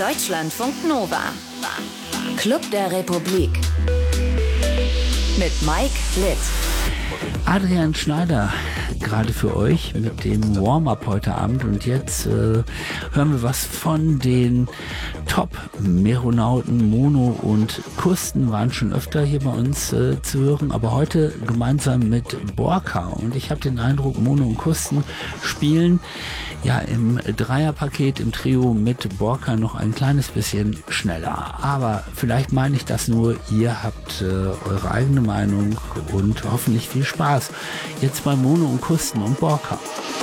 Deutschlandfunk Nova. Club der Republik. Mit Mike Litt. Adrian Schneider, gerade für euch mit dem Warm-up heute Abend. Und jetzt hören wir was von den Top-Meronauten. Mono und Kusten waren schon öfter hier bei uns zu hören, aber heute gemeinsam mit Borka. Und ich habe den Eindruck, Mono und Kusten spielen ja im Dreierpaket, im Trio mit Borka noch ein kleines bisschen schneller. Aber vielleicht meine ich das nur, ihr habt eure eigene Meinung und hoffentlich viel Spaß. Jetzt bei Mono und Kusten und Borka.